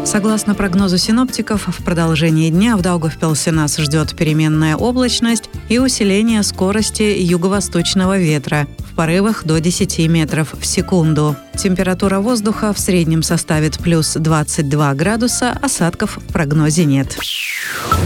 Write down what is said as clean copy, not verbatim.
Согласно прогнозу синоптиков, в продолжении дня в Даугавпилсе нас ждет переменная облачность и усиление скорости юго-восточного ветра в порывах до 10 метров в секунду. Температура воздуха в среднем составит плюс 22 градуса, осадков в прогнозе нет.